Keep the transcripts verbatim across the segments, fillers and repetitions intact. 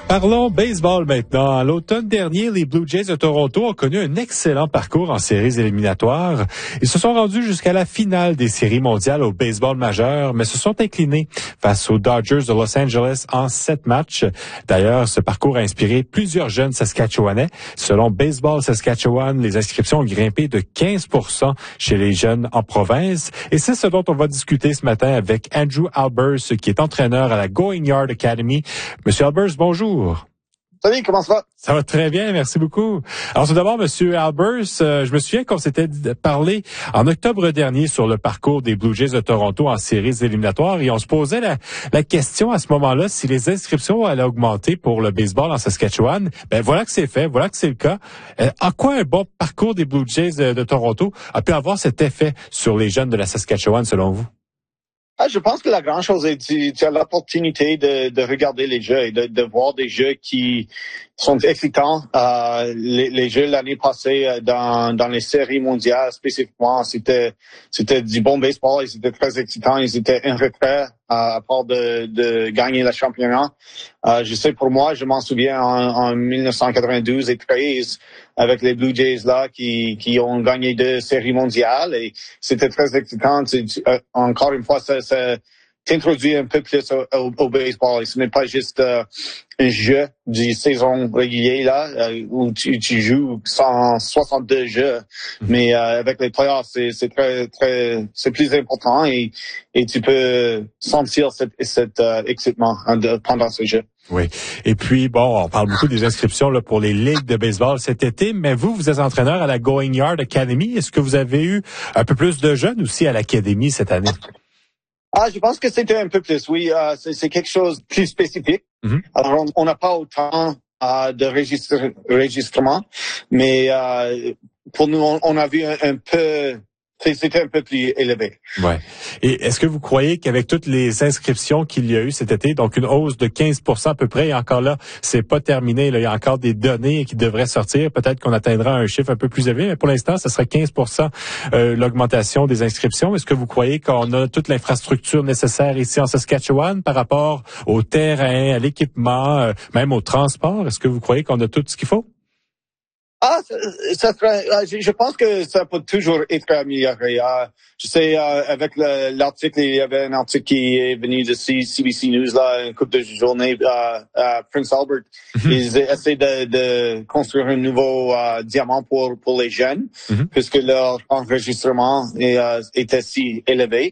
Parlons baseball maintenant. À l'automne dernier, les Blue Jays de Toronto ont connu un excellent parcours en séries éliminatoires. Ils se sont rendus jusqu'à la finale des séries mondiales au baseball majeur, mais se sont inclinés face aux Dodgers de Los Angeles en sept matchs. D'ailleurs, ce parcours a inspiré plusieurs jeunes Saskatchewanais. Selon Baseball Saskatchewan, les inscriptions ont grimpé de quinze pour cent chez les jeunes en province. Et c'est ce dont on va discuter ce matin avec Andrew Albers, qui est entraîneur à la Going Yard Academy. Monsieur Albers, bonjour. Salut, comment ça va? Ça va très bien, merci beaucoup. Alors tout d'abord, Monsieur Albers, euh, je me souviens qu'on s'était parlé en octobre dernier sur le parcours des Blue Jays de Toronto en séries éliminatoires et on se posait la, la question à ce moment-là si les inscriptions allaient augmenter pour le baseball en Saskatchewan. Ben voilà que c'est fait, voilà que c'est le cas. Euh, en quoi un bon parcours des Blue Jays de, de Toronto a pu avoir cet effet sur les jeunes de la Saskatchewan selon vous? Ah, je pense que la grande chose est tu, tu as l'opportunité de, de regarder les jeux et de, de voir des jeux qui sont excitants. Euh, les, les jeux l'année passée dans, dans les séries mondiales spécifiquement, c'était c'était du bon baseball et c'était très excitant. Ils étaient un retrait à part de, de gagner le championnat. Euh, je sais pour moi, je m'en souviens en, en dix-neuf cent quatre-vingt-douze et treize avec les Blue Jays là qui, qui ont gagné deux séries mondiales et c'était très excitant. Tu, tu, euh, encore une fois, ça, ça t'introduit un peu plus au, au, au baseball. Et ce n'est pas juste euh, un jeu du saison régulier là euh, où tu, tu joues cent soixante-deux jeux, mais euh, avec les playoffs c'est, c'est très très c'est plus important et et tu peux sentir cet, cet euh, excitement pendant ce jeu. Oui. Et puis, bon, on parle beaucoup des inscriptions là, pour les ligues de baseball cet été, mais vous, vous êtes entraîneur à la Going Yard Academy. Est-ce que vous avez eu un peu plus de jeunes aussi à l'académie cette année? Ah, je pense que c'était un peu plus, oui. Euh, c'est, c'est quelque chose de plus spécifique. Mm-hmm. Alors, on n'a pas autant euh, de registre, registrement, mais euh, pour nous, on, on a vu un, un peu... C'était un peu plus élevé. Ouais. Et est-ce que vous croyez qu'avec toutes les inscriptions qu'il y a eu cet été, donc une hausse de quinze pour cent à peu près, et encore là, c'est pas terminé, là, il y a encore des données qui devraient sortir, peut-être qu'on atteindra un chiffre un peu plus élevé, mais pour l'instant, ce serait quinze pour cent euh, l'augmentation des inscriptions. Est-ce que vous croyez qu'on a toute l'infrastructure nécessaire ici en Saskatchewan par rapport au terrain, à l'équipement, euh, même au transport? Est-ce que vous croyez qu'on a tout ce qu'il faut? Ah, ça, ça serait, je pense que ça peut toujours être amélioré. Uh, je sais, uh, avec le, l'article, il y avait un article qui est venu de C B C News, là, une couple de journées, uh, uh, Prince Albert. Mm-hmm. Ils essaient de, de construire un nouveau uh, diamant pour, pour les jeunes, mm-hmm. puisque leur enregistrement est, uh, était si élevé.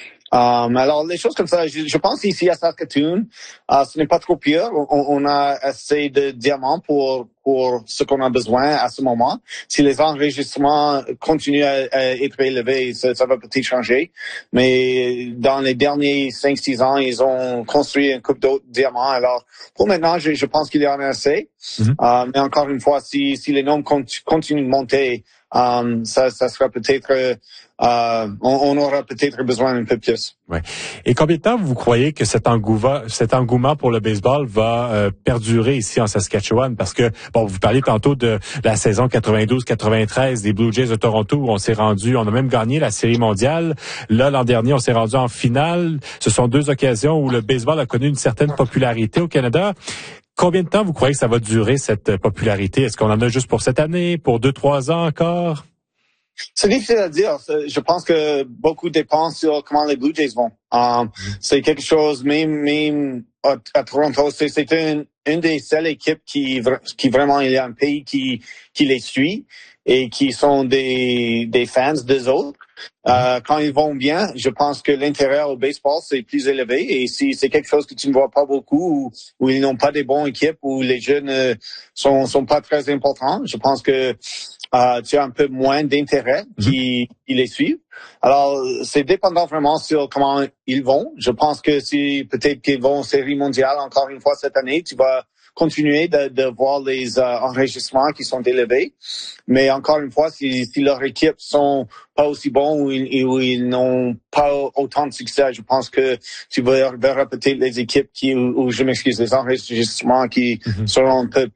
Um, alors, les choses comme ça, je, je pense ici à Saskatoon, uh, ce n'est pas trop pire. On, on a assez de diamants pour pour ce qu'on a besoin à ce moment. Si les enregistrements continuent à, à être élevés, ça, ça va peut-être changer. Mais dans les derniers cinq six ans, ils ont construit un couple d'autres diamants. Alors, pour maintenant, je, je pense qu'il y en a assez. Mm-hmm. Uh, mais encore une fois, si, si les nombres continu, continuent de monter, um, ça, ça sera peut-être... Euh, on, on aura peut-être besoin un peu plus. Ouais. Et combien de temps vous croyez que cet engouement, cet engouement pour le baseball va euh, perdurer ici en Saskatchewan? Parce que, bon, vous parliez tantôt de la saison quatre-vingt-douze quatre-vingt-treize des Blue Jays de Toronto où on s'est rendu, on a même gagné la Série mondiale. Là, l'an dernier, on s'est rendu en finale. Ce sont deux occasions où le baseball a connu une certaine popularité au Canada. Combien de temps vous croyez que ça va durer, cette popularité? Est-ce qu'on en a juste pour cette année, pour deux, trois ans encore? C'est difficile à dire. Je pense que beaucoup dépend sur comment les Blue Jays vont. Um, c'est quelque chose, même, même à, à Toronto, c'est, c'est une, une des seules équipes qui, qui vraiment, il y a un pays qui, qui les suit et qui sont des, des fans des autres. Euh, quand ils vont bien, je pense que l'intérêt au baseball, c'est plus élevé. Et si c'est quelque chose que tu ne vois pas beaucoup, où, où ils n'ont pas des bonnes équipes, où les jeunes euh, sont, sont pas très importants, je pense que euh, tu as un peu moins d'intérêt qui, qui les suivent. Alors, c'est dépendant vraiment sur comment ils vont. Je pense que si peut-être qu'ils vont en série mondiale encore une fois cette année, tu vas continuer de, de voir les euh, enregistrements qui sont élevés. Mais encore une fois, si, si leurs équipes sont pas aussi bons ou ils, ou ils n'ont pas autant de succès, je pense que tu verras peut-être les équipes qui, ou, ou je m'excuse, les enregistrements qui mm-hmm. seront un peu